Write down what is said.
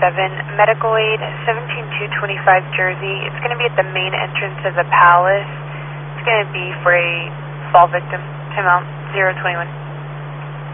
medical aid, 17225 Jersey. It's going to be at the main entrance of the Palace. It's going to be for a fall victim. Time out 021.